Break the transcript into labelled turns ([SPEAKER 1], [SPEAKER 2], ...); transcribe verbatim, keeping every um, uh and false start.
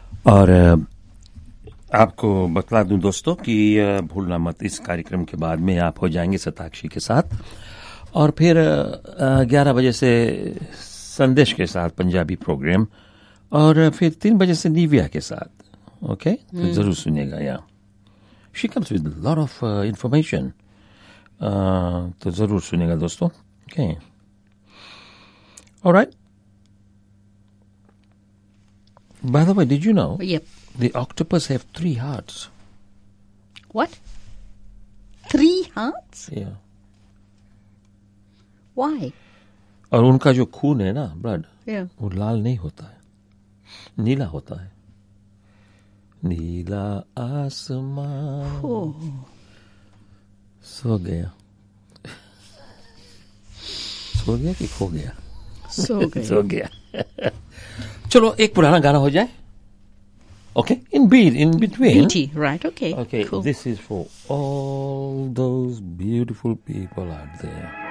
[SPEAKER 1] और आपको बतला दूं दोस्तों कि भूलना मत, इस कार्यक्रम के बाद में आप हो जाएंगे शताक्षी के साथ, और फिर ग्यारह बजे से संदेश के साथ पंजाबी प्रोग्राम, और फिर तीन बजे से निविया के साथ. Okay okay? तो जरूर सुनिएगा. या she comes with lot of information, तो जरूर सुनिएगा दोस्तों. Okay, alright. By the way, did you know?
[SPEAKER 2] Yep.
[SPEAKER 1] The octopus have three hearts.
[SPEAKER 2] What? Three hearts?
[SPEAKER 1] Yeah.
[SPEAKER 2] Why?
[SPEAKER 1] और उनका जो खून है ना, ब्लड,
[SPEAKER 2] Yeah.
[SPEAKER 1] वो लाल नहीं होता है, नीला होता है. नीला आसमान.
[SPEAKER 2] Oh.
[SPEAKER 1] सो गया. सो गया कि खो गया?
[SPEAKER 2] So good.
[SPEAKER 1] सो गया. चलो एक पुराना गाना हो जाए. Okay, in beat, in between.
[SPEAKER 2] Beauty, right? Okay.
[SPEAKER 1] Okay,
[SPEAKER 2] Cool.
[SPEAKER 1] this is for all those beautiful people out there.